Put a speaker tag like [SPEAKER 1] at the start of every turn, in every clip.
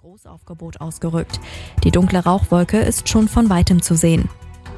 [SPEAKER 1] Großaufgebot ausgerückt. Die dunkle Rauchwolke ist schon von Weitem zu sehen.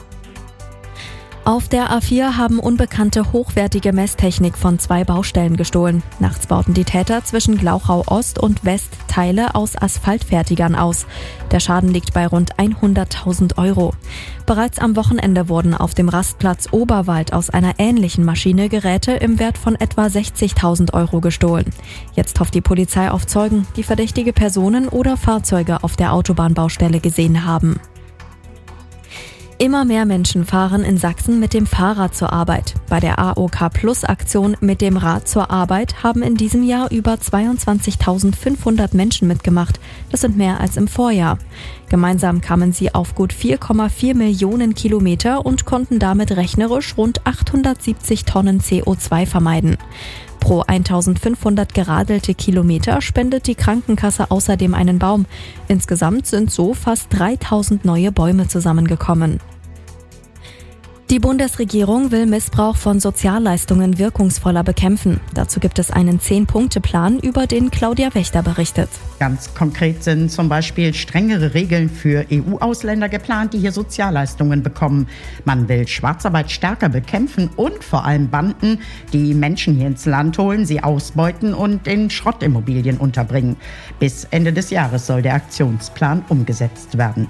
[SPEAKER 1] Auf der A4 haben Unbekannte hochwertige Messtechnik von 2 Baustellen gestohlen. Nachts bauten die Täter zwischen Glauchau Ost und West Teile aus Asphaltfertigern aus. Der Schaden liegt bei rund 100.000 €. Bereits am Wochenende wurden auf dem Rastplatz Oberwald aus einer ähnlichen Maschine Geräte im Wert von etwa 60.000 € gestohlen. Jetzt hofft die Polizei auf Zeugen, die verdächtige Personen oder Fahrzeuge auf der Autobahnbaustelle gesehen haben. Immer mehr Menschen fahren in Sachsen mit dem Fahrrad zur Arbeit. Bei der AOK-Plus-Aktion mit dem Rad zur Arbeit haben in diesem Jahr über 22.500 Menschen mitgemacht. Das sind mehr als im Vorjahr. Gemeinsam kamen sie auf gut 4,4 Millionen Kilometer und konnten damit rechnerisch rund 870 Tonnen CO2 vermeiden. Pro 1.500 geradelte Kilometer spendet die Krankenkasse außerdem einen Baum. Insgesamt sind so fast 3.000 neue Bäume zusammengekommen. Die Bundesregierung will Missbrauch von Sozialleistungen wirkungsvoller bekämpfen. Dazu gibt es einen 10-Punkte-Plan, über den Claudia Wächter berichtet.
[SPEAKER 2] Ganz konkret sind zum Beispiel strengere Regeln für EU-Ausländer geplant, die hier Sozialleistungen bekommen. Man will Schwarzarbeit stärker bekämpfen und vor allem Banden, die Menschen hier ins Land holen, sie ausbeuten und in Schrottimmobilien unterbringen. Bis Ende des Jahres soll der Aktionsplan umgesetzt werden.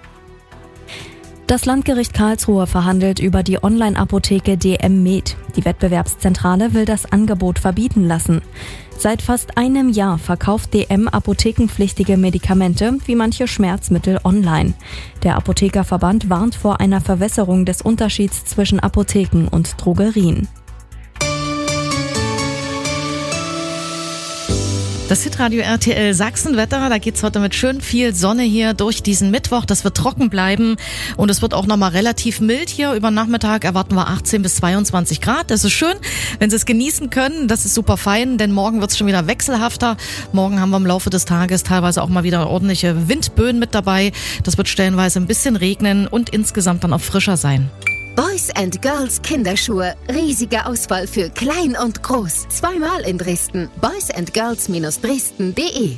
[SPEAKER 1] Das Landgericht Karlsruhe verhandelt über die Online-Apotheke DM Med. Die Wettbewerbszentrale will das Angebot verbieten lassen. Seit fast einem Jahr verkauft DM apothekenpflichtige Medikamente wie manche Schmerzmittel online. Der Apothekerverband warnt vor einer Verwässerung des Unterschieds zwischen Apotheken und Drogerien.
[SPEAKER 3] Das Hitradio RTL Sachsenwetter, da geht's heute mit schön viel Sonne hier durch diesen Mittwoch. Das wird trocken bleiben und es wird auch nochmal relativ mild hier. Über Nachmittag erwarten wir 18 bis 22 Grad. Das ist schön, wenn Sie es genießen können. Das ist super fein, denn morgen wird's schon wieder wechselhafter. Morgen haben wir im Laufe des Tages teilweise auch mal wieder ordentliche Windböen mit dabei. Das wird stellenweise ein bisschen regnen und insgesamt dann auch frischer sein.
[SPEAKER 4] Boys & Girls Kinderschuhe. Riesige Auswahl für klein und groß. Zweimal in Dresden. boysandgirls-dresden.de.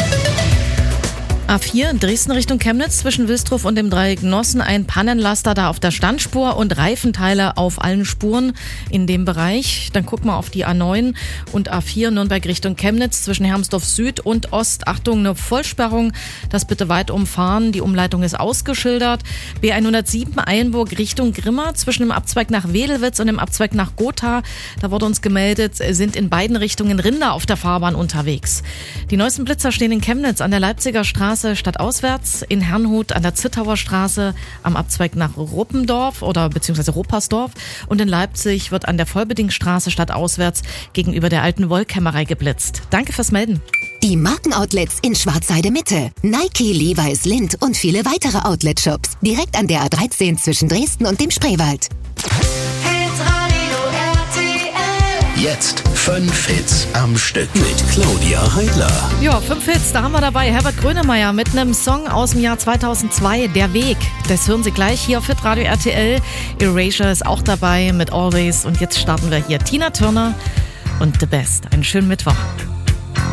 [SPEAKER 3] A4 Dresden Richtung Chemnitz zwischen Wilsdruf und dem Dreieck Nossen. Ein Pannenlaster da auf der Standspur und Reifenteile auf allen Spuren in dem Bereich. Dann gucken wir auf die A9 und A4 Nürnberg Richtung Chemnitz zwischen Hermsdorf Süd und Ost. Achtung, eine Vollsperrung. Das bitte weit umfahren. Die Umleitung ist ausgeschildert. B107 Eilenburg Richtung Grimma zwischen dem Abzweig nach Wedelwitz und dem Abzweig nach Gotha. Da wurde uns gemeldet, sind in beiden Richtungen Rinder auf der Fahrbahn unterwegs. Die neuesten Blitzer stehen in Chemnitz an der Leipziger Straße stadtauswärts, in Herrnhut an der Zittauer Straße am Abzweig nach Ruppendorf oder beziehungsweise Ruppersdorf und in Leipzig wird an der Vollbedingstraße stadtauswärts gegenüber der alten Wollkämmerei geblitzt. Danke fürs Melden.
[SPEAKER 4] Die Markenoutlets in Schwarzheide Mitte. Nike, Levi's, Lindt und viele weitere Outlet-Shops. Direkt an der A13 zwischen Dresden und dem Spreewald.
[SPEAKER 5] Jetzt 5 Hits am Stück mit Claudia Heidler.
[SPEAKER 3] Ja, 5 Hits, da haben wir dabei Herbert Grönemeyer mit einem Song aus dem Jahr 2002, Der Weg. Das hören Sie gleich hier auf Hitradio RTL. Erasure ist auch dabei mit Always. Und jetzt starten wir hier Tina Turner und The Best. Einen schönen Mittwoch.